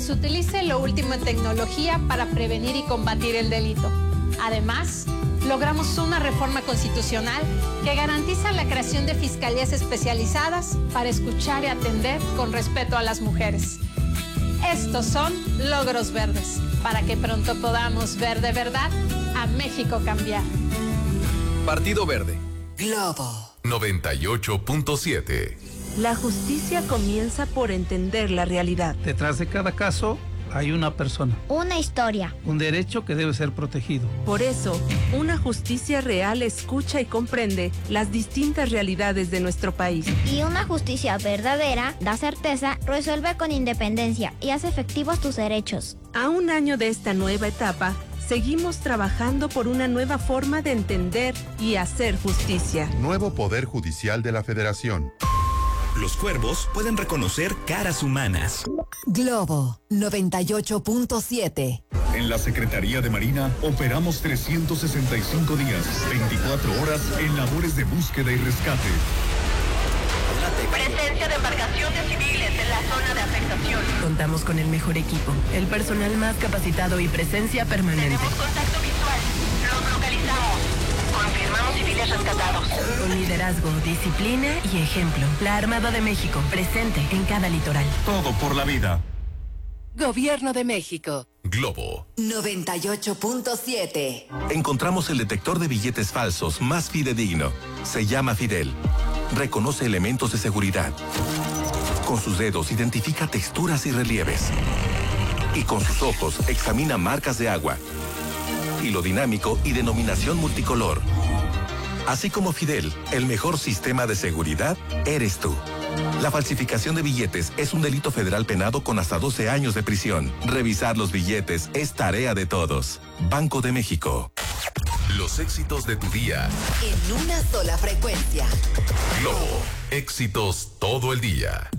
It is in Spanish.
se utilice lo último en tecnología para prevenir y combatir el delito. Además, logramos una reforma constitucional que garantiza la creación de fiscalías especializadas para escuchar y atender con respeto a las mujeres. Estos son logros verdes, para que pronto podamos ver de verdad a México cambiar. Partido Verde. Globo 98.7. La justicia comienza por entender la realidad. Detrás de cada caso hay una persona. Una historia. Un derecho que debe ser protegido. Por eso, una justicia real escucha y comprende las distintas realidades de nuestro país. Y una justicia verdadera da certeza, resuelve con independencia y hace efectivos tus derechos. A un año de esta nueva etapa, seguimos trabajando por una nueva forma de entender y hacer justicia. Nuevo Poder Judicial de la Federación. Los cuervos pueden reconocer caras humanas. Globo 98.7. En la Secretaría de Marina operamos 365 días, 24 horas en labores de búsqueda y rescate. Presencia de embarcaciones civiles en la zona de afectación. Contamos con el mejor equipo, el personal más capacitado y presencia permanente. Tenemos contacto visual. Los localizamos. Confirmamos civiles rescatados. Con liderazgo, disciplina y ejemplo. La Armada de México, presente en cada litoral. Todo por la vida. Gobierno de México. Globo 98.7. Encontramos el detector de billetes falsos más fidedigno. Se llama Fidel. Reconoce elementos de seguridad. Con sus dedos identifica texturas y relieves. Y con sus ojos examina marcas de agua, hilo dinámico y denominación multicolor. Así como Fidel, el mejor sistema de seguridad eres tú. La falsificación de billetes es un delito federal penado con hasta 12 años de prisión. Revisar los billetes es tarea de todos. Banco de México. Los éxitos de tu día. En una sola frecuencia. Globo. Éxitos todo el día.